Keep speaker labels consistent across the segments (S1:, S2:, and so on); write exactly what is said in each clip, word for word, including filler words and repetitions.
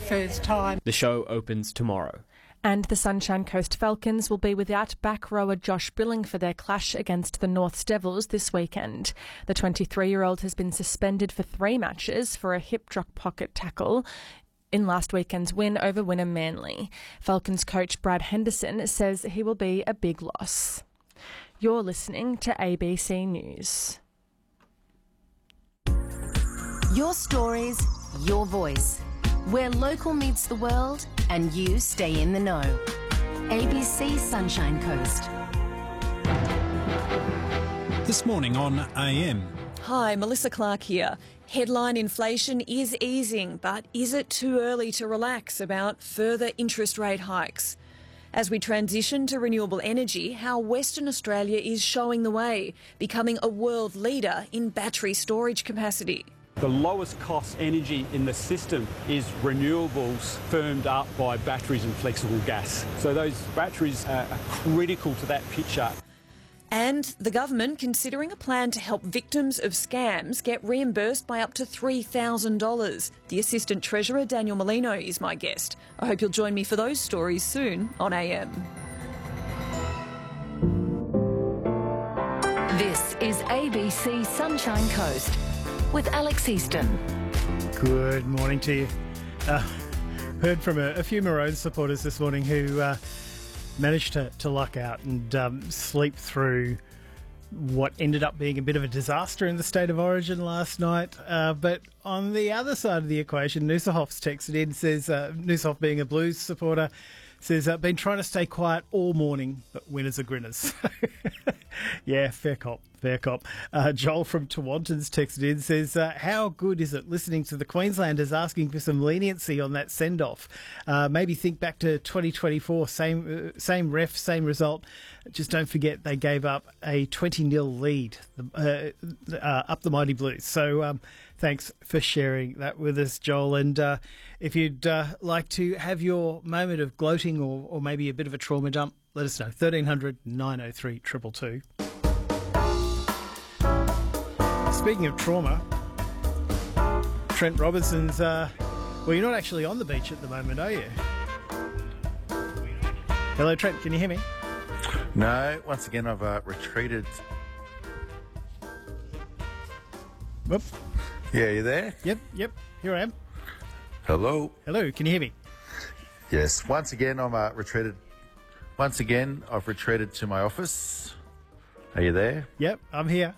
S1: first time.
S2: The show opens tomorrow.
S3: And the Sunshine Coast Falcons will be without back rower Josh Billing for their clash against the Norths Devils this weekend. The twenty-three-year-old has been suspended for three matches for a hip drop pocket tackle in last weekend's win over Wynnum Manly. Falcons coach Brad Henderson says he will be a big loss. You're listening to A B C News.
S4: Your stories, your voice. Where local meets the world and you stay in the know. A B C Sunshine Coast.
S5: This morning on A M.
S6: Hi, Melissa Clark here. Headline inflation is easing, but is it too early to relax about further interest rate hikes? As we transition to renewable energy, how Western Australia is showing the way, becoming a world leader in battery storage capacity.
S7: The lowest cost energy in the system is renewables firmed up by batteries and flexible gas. So those batteries are critical to that picture.
S6: And the government considering a plan to help victims of scams get reimbursed by up to three thousand dollars. The Assistant Treasurer, Daniel Molino, is my guest. I hope you'll join me for those stories soon on A M.
S4: This is A B C Sunshine Coast with Alex Easton.
S8: Good morning to you. Uh, heard from a, a few Maroons supporters this morning who uh, managed to, to luck out and um, sleep through what ended up being a bit of a disaster in the State of Origin last night. Uh, but on the other side of the equation, Noosahoff's texted in, says, uh, Noosahoff being a Blues supporter, says, uh, been trying to stay quiet all morning, but winners are grinners. Yeah, fair cop, fair cop. Uh, Joel from Tawantons texted in, says, uh, how good is it listening to the Queenslanders asking for some leniency on that send-off? Uh, maybe think back to twenty twenty-four, same uh, same ref, same result. Just don't forget they gave up a twenty nil lead uh, uh, up the Mighty Blues. So um, thanks for sharing that with us, Joel. And uh, if you'd uh, like to have your moment of gloating or, or maybe a bit of a trauma dump, let us know. thirteen hundred nine oh three two two two. Speaking of trauma, Trent Robinson's, uh, well, you're not actually on the beach at the moment, are you? Hello, Trent, can you hear me?
S9: No, once again, I've uh, retreated.
S8: Whoop.
S9: Yeah, you there?
S8: Yep, yep, here I am.
S9: Hello?
S8: Hello, can you hear me?
S9: Yes, once again, I'm uh, retreated. Once again, I've retreated to my office. Are you there?
S8: Yep, I'm here.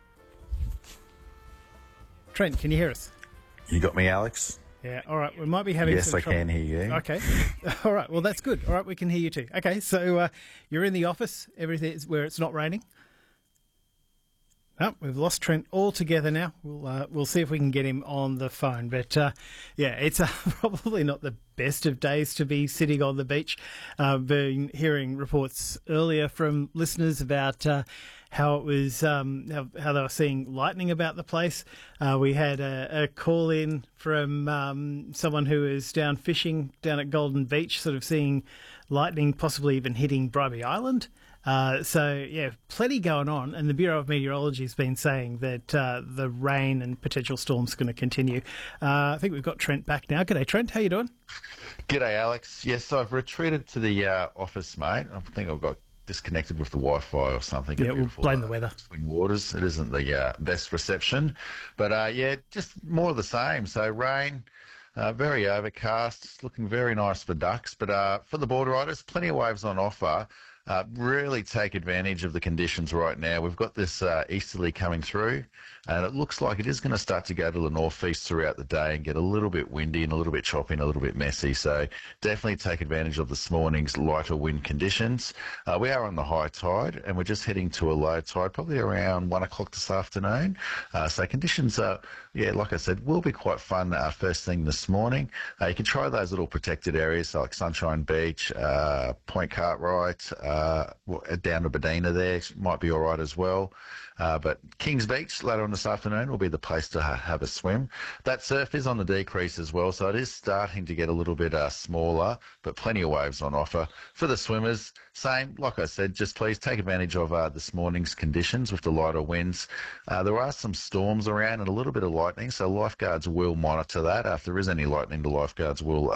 S8: Trent, can you hear us?
S9: You got me, Alex?
S8: Yeah, all right. We might be having
S9: yes,
S8: some
S9: I
S8: trouble.
S9: can hear you.
S8: Okay. All right. Well, that's good. All right, we can hear you too. Okay, so uh, you're in the office. Everything is where it's not raining. Oh, we've lost Trent altogether now. We'll uh, we'll see if we can get him on the phone. But uh, yeah, it's uh, probably not the best of days to be sitting on the beach. I've uh, been hearing reports earlier from listeners about uh, how it was, um, how, how they were seeing lightning about the place. Uh, we had a, a call in from um, someone who is down fishing down at Golden Beach, sort of seeing lightning possibly even hitting Bribie Island. Uh, so, yeah, plenty going on. And the Bureau of Meteorology has been saying that uh, the rain and potential storms are going to continue. Uh, I think we've got Trent back now. G'day, Trent. How you doing?
S9: G'day, Alex. Yes, I've retreated to the uh, office, mate. I think I've got disconnected with the Wi-Fi or something.
S8: Yeah, we'll blame the weather.
S9: Swing waters. It isn't the uh, best reception. But, uh, yeah, just more of the same. So, rain. Uh, very overcast. It's looking very nice for ducks. But uh, for the border riders, plenty of waves on offer. Uh, really take advantage of the conditions right now. We've got this uh, easterly coming through, and it looks like it is going to start to go to the northeast throughout the day and get a little bit windy and a little bit choppy and a little bit messy. So definitely take advantage of this morning's lighter wind conditions. Uh, we are on the high tide, and we're just heading to a low tide, probably around one o'clock this afternoon. Uh, so conditions are, yeah, like I said, will be quite fun uh, first thing this morning. Uh, you can try those little protected areas so like Sunshine Beach, uh, Point Cartwright, uh, Uh, down to Bedina there might be all right as well. Uh, but Kings Beach later on this afternoon will be the place to ha- have a swim. That surf is on the decrease as well, so it is starting to get a little bit uh, smaller, but plenty of waves on offer. For the swimmers, same, like I said, just please take advantage of uh, this morning's conditions with the lighter winds. Uh, there are some storms around and a little bit of lightning, so lifeguards will monitor that. Uh, if there is any lightning, the lifeguards will